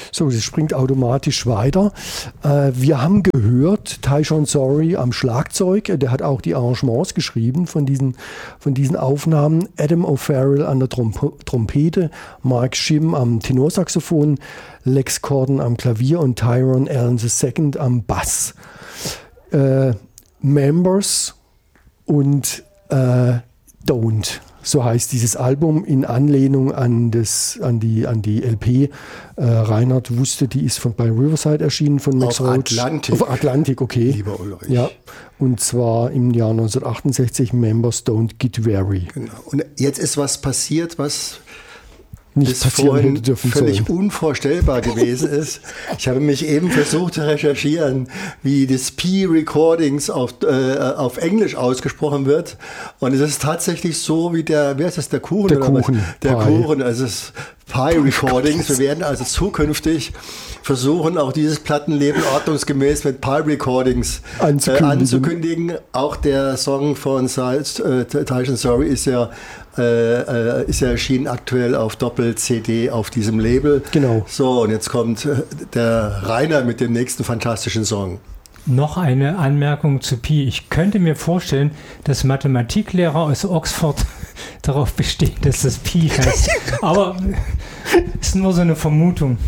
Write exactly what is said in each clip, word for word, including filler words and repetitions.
So, das springt automatisch weiter. Äh, wir haben gehört, Tyshawn Sorey am Schlagzeug, der hat auch die Arrangements geschrieben von diesen, von diesen Aufnahmen. Adam O'Farrell an der Tromp- Trompete, Mark Shim am Tenorsaxophon, Lex Corden am Klavier und Tyrone Allen der Zweite am Bass. Äh, Members und äh, Don't. So heißt dieses Album in Anlehnung an, das, an, die, an die L P. Äh, Reinhard wusste, die ist von, bei Riverside erschienen von Max Auf Roach. Atlantik. Auf Atlantik, okay. Lieber Ulrich. Ja, und zwar im Jahr neunzehnhundertachtundsechzig, Members Don't Get Weary. Genau. Und jetzt ist was passiert, was Nicht bis passieren vorhin hätte dürfen völlig sollen. unvorstellbar gewesen ist. Ich habe mich eben versucht zu recherchieren, wie das P-Recordings auf, äh, auf Englisch ausgesprochen wird. Und es ist tatsächlich so wie der, wer ist das, der Kuchen? Der oder Kuchen. Was? Der Pie. Kuchen, also es ist Pie-Recordings. Wir werden also zukünftig versuchen, auch dieses Plattenleben ordnungsgemäß mit Pie-Recordings Anzukündigen. Äh, anzukündigen. Auch der Song von äh, Tyshawn Sorey ist ja Äh, ist ja erschienen aktuell auf Doppel-C D auf diesem Label. Genau. So, und jetzt kommt äh, der Rainer mit dem nächsten fantastischen Song. Noch eine Anmerkung zu Pi. Ich könnte mir vorstellen, dass Mathematiklehrer aus Oxford darauf bestehen, dass das Pi heißt. Aber ist nur so eine Vermutung.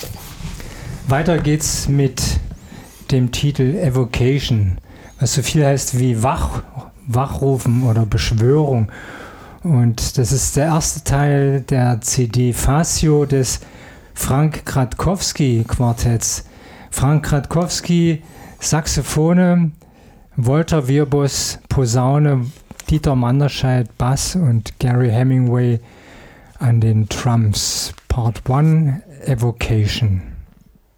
Weiter geht's mit dem Titel Evocation, was so viel heißt wie Wach, Wachrufen oder Beschwörung. Und das ist der erste Teil der C D Fascio des Frank Kratkowski Quartetts. Frank Kratkowski, Saxophone, Walter Wirbus, Posaune, Dieter Manderscheid, Bass und Gary Hemingway an den Drums. Part eins, Evocation.